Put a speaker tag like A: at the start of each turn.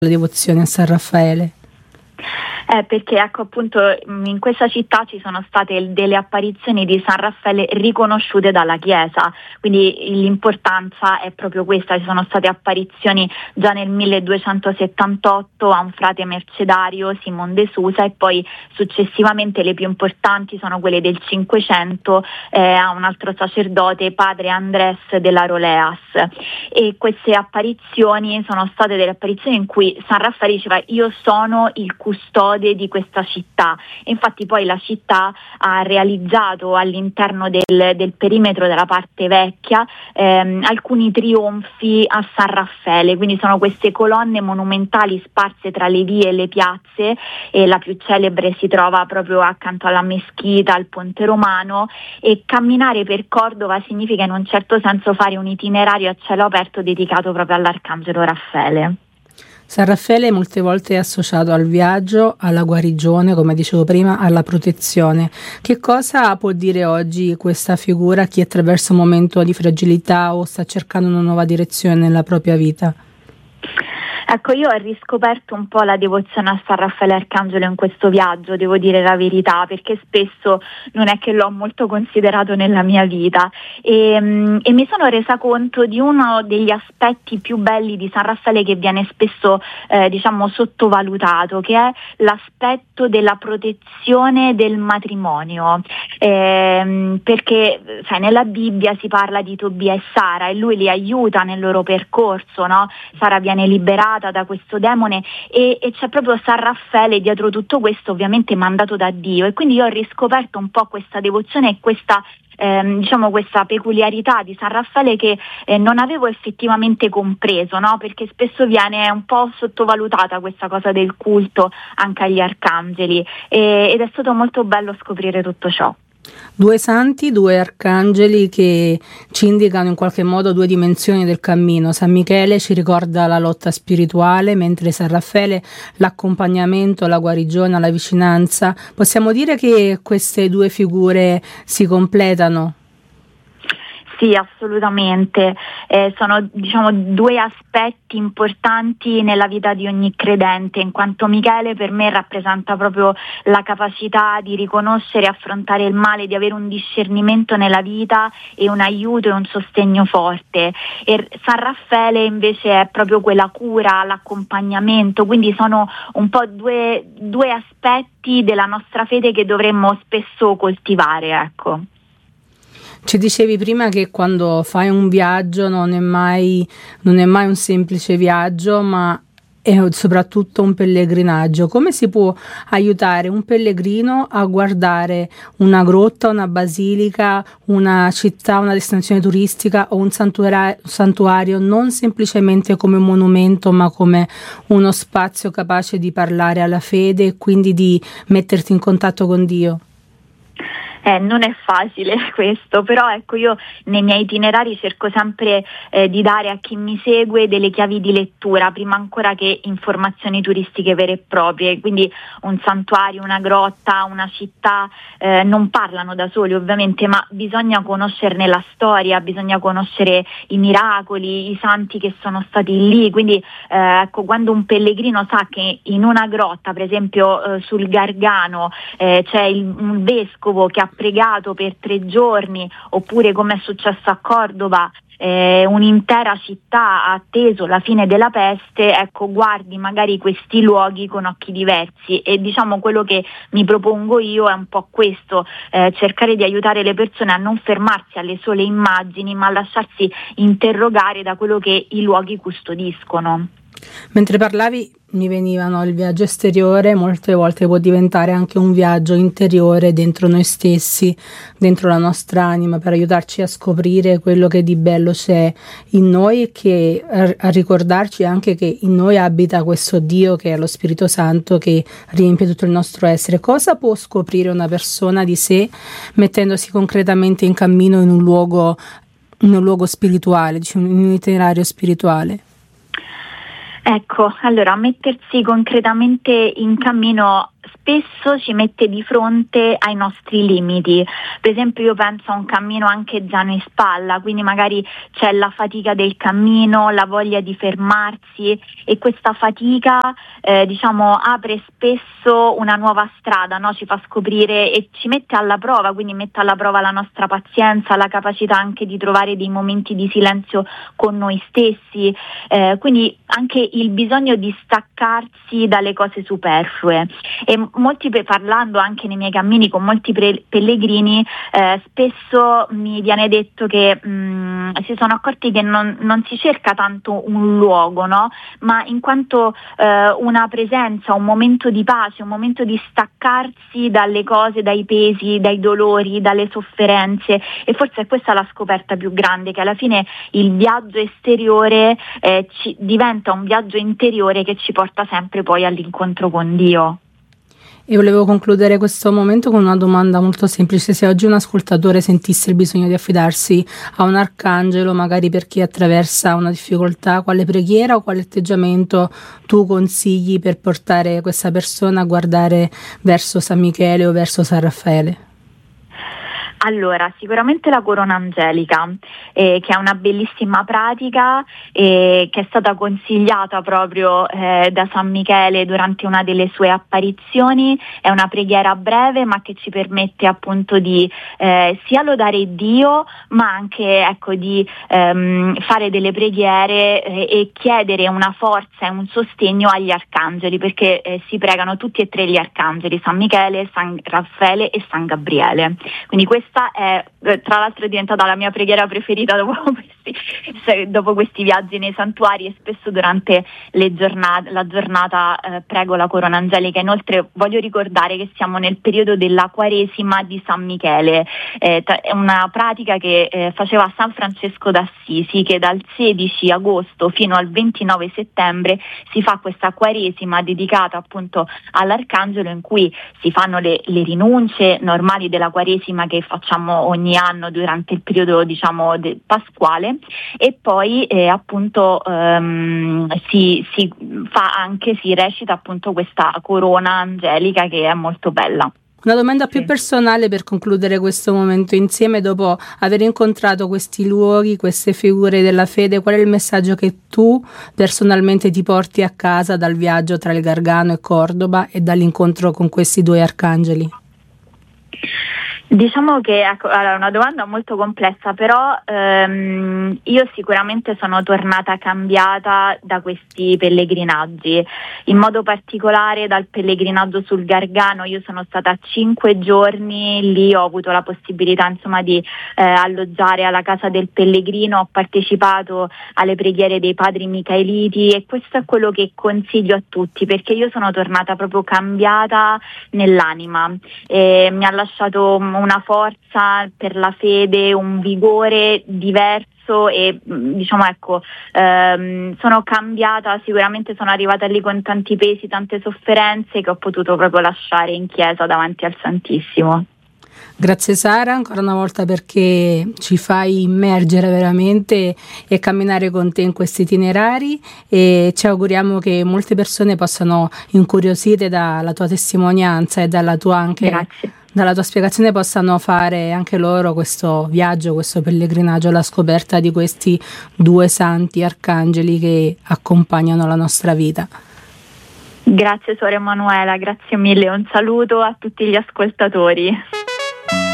A: la devozione a San Raffaele?
B: Perché ecco appunto in questa città ci sono state delle apparizioni di San Raffaele riconosciute dalla Chiesa, quindi l'importanza è proprio questa. Ci sono state apparizioni già nel 1278 a un frate mercedario, Simon de Susa, e poi successivamente le più importanti sono quelle del 500 a un altro sacerdote, padre Andrés de la Roleas, e queste apparizioni sono state delle apparizioni in cui San Raffaele diceva: io sono il custode di questa città. E infatti poi la città ha realizzato all'interno del perimetro della parte vecchia alcuni trionfi a San Raffaele, quindi sono queste colonne monumentali sparse tra le vie e le piazze, e la più celebre si trova proprio accanto alla meschita, al Ponte Romano, e camminare per Cordova significa in un certo senso fare un itinerario a cielo aperto dedicato proprio all'Arcangelo Raffaele.
A: San Raffaele molte volte è associato al viaggio, alla guarigione, come dicevo prima, alla protezione. Che cosa può dire oggi questa figura a chi attraversa un momento di fragilità o sta cercando una nuova direzione nella propria vita?
B: Ecco, io ho riscoperto un po' la devozione a San Raffaele Arcangelo in questo viaggio, devo dire la verità, perché spesso non è che l'ho molto considerato nella mia vita, e mi sono resa conto di uno degli aspetti più belli di San Raffaele che viene spesso sottovalutato, che è l'aspetto della protezione del matrimonio, perché nella Bibbia si parla di Tobia e Sara e lui li aiuta nel loro percorso, no? Sara viene liberata da questo demone e c'è proprio San Raffaele dietro tutto questo, ovviamente mandato da Dio, e quindi io ho riscoperto un po' questa devozione e questa peculiarità di San Raffaele che non avevo effettivamente compreso, no? Perché spesso viene un po' sottovalutata questa cosa del culto anche agli arcangeli, ed è stato molto bello scoprire tutto ciò.
A: Due santi, due arcangeli che ci indicano in qualche modo due dimensioni del cammino. San Michele ci ricorda la lotta spirituale, mentre San Raffaele l'accompagnamento, la guarigione, la vicinanza. Possiamo dire che queste due figure si completano?
B: Sì, assolutamente. Sono due aspetti importanti nella vita di ogni credente, in quanto Michele per me rappresenta proprio la capacità di riconoscere e affrontare il male, di avere un discernimento nella vita e un aiuto e un sostegno forte. E San Raffaele invece è proprio quella cura, l'accompagnamento, quindi sono un po' due aspetti della nostra fede che dovremmo spesso coltivare, ecco.
A: Ci dicevi prima che quando fai un viaggio non è mai un semplice viaggio, ma è soprattutto un pellegrinaggio. Come si può aiutare un pellegrino a guardare una grotta, una basilica, una città, una destinazione turistica o un santuario non semplicemente come un monumento, ma come uno spazio capace di parlare alla fede e quindi di metterti in contatto con Dio?
B: Non è facile questo, però ecco, io nei miei itinerari cerco sempre di dare a chi mi segue delle chiavi di lettura, prima ancora che informazioni turistiche vere e proprie. Quindi un santuario, una grotta, una città non parlano da soli ovviamente, ma bisogna conoscerne la storia, bisogna conoscere i miracoli, i santi che sono stati lì. Quindi quando un pellegrino sa che in una grotta, per esempio sul Gargano, c'è un vescovo che ha pregato per 3 giorni, oppure come è successo a Cordova, un'intera città ha atteso la fine della peste, ecco, guardi magari questi luoghi con occhi diversi. E quello che mi propongo io è un po' questo, cercare di aiutare le persone a non fermarsi alle sole immagini, ma a lasciarsi interrogare da quello che i luoghi custodiscono.
A: Mentre parlavi mi venivano il viaggio esteriore, molte volte può diventare anche un viaggio interiore dentro noi stessi, dentro la nostra anima, per aiutarci a scoprire quello che di bello c'è in noi e che a ricordarci anche che in noi abita questo Dio che è lo Spirito Santo che riempie tutto il nostro essere. Cosa può scoprire una persona di sé mettendosi concretamente in cammino in un luogo spirituale, in un itinerario spirituale?
B: Ecco, allora mettersi concretamente in cammino spesso ci mette di fronte ai nostri limiti. Per esempio io penso a un cammino anche zaino in spalla, quindi magari c'è la fatica del cammino, la voglia di fermarsi, e questa fatica apre spesso una nuova strada, no? Ci fa scoprire e ci mette alla prova, quindi mette alla prova la nostra pazienza, la capacità anche di trovare dei momenti di silenzio con noi stessi, quindi anche il bisogno di staccarsi dalle cose superflue. E parlando anche nei miei cammini con molti pellegrini, spesso mi viene detto che si sono accorti che non si cerca tanto un luogo, no? Ma in quanto una presenza, un momento di pace, un momento di staccarsi dalle cose, dai pesi, dai dolori, dalle sofferenze. E forse è questa la scoperta più grande, che alla fine il viaggio esteriore diventa un viaggio interiore che ci porta sempre poi all'incontro con Dio.
A: E volevo concludere questo momento con una domanda molto semplice: se oggi un ascoltatore sentisse il bisogno di affidarsi a un arcangelo, magari per chi attraversa una difficoltà, quale preghiera o quale atteggiamento tu consigli per portare questa persona a guardare verso San Michele o verso San Raffaele?
B: Allora, sicuramente la corona angelica, che è una bellissima pratica che è stata consigliata proprio da San Michele durante una delle sue apparizioni. È una preghiera breve, ma che ci permette appunto di sia lodare Dio, ma anche di fare delle preghiere e chiedere una forza e un sostegno agli arcangeli, perché si pregano tutti e tre gli arcangeli: San Michele, San Raffaele e San Gabriele. Quindi questa è tra l'altro diventata la mia preghiera preferita dopo questi viaggi nei santuari, e spesso durante la giornata prego la corona angelica. Inoltre voglio ricordare che siamo nel periodo della Quaresima di San Michele, è una pratica che faceva San Francesco d'Assisi, che dal 16 agosto fino al 29 settembre si fa questa Quaresima dedicata appunto all'arcangelo, in cui si fanno le rinunce normali della Quaresima che facciamo ogni anno durante il periodo pasquale, e poi si recita appunto questa corona angelica, che è molto bella.
A: Una domanda più personale per concludere questo momento insieme: dopo aver incontrato questi luoghi, queste figure della fede, qual è il messaggio che tu personalmente ti porti a casa dal viaggio tra il Gargano e Cordoba e dall'incontro con questi due arcangeli?
B: Diciamo che è una domanda molto complessa, però io sicuramente sono tornata cambiata da questi pellegrinaggi, in modo particolare dal pellegrinaggio sul Gargano. Io sono stata 5 giorni lì, ho avuto la possibilità di alloggiare alla casa del pellegrino, ho partecipato alle preghiere dei padri micaeliti, e questo è quello che consiglio a tutti, perché io sono tornata proprio cambiata nell'anima, mi ha lasciato una forza per la fede, un vigore diverso, e sono cambiata. Sicuramente sono arrivata lì con tanti pesi, tante sofferenze, che ho potuto proprio lasciare in chiesa davanti al Santissimo.
A: Grazie Sara ancora una volta, perché ci fai immergere veramente e camminare con te in questi itinerari, e ci auguriamo che molte persone possano, incuriosite dalla tua testimonianza e dalla tua spiegazione, possano fare anche loro questo viaggio, questo pellegrinaggio alla scoperta di questi due santi arcangeli che accompagnano la nostra vita.
B: Grazie Suor Emanuela, grazie mille, un saluto a tutti gli ascoltatori.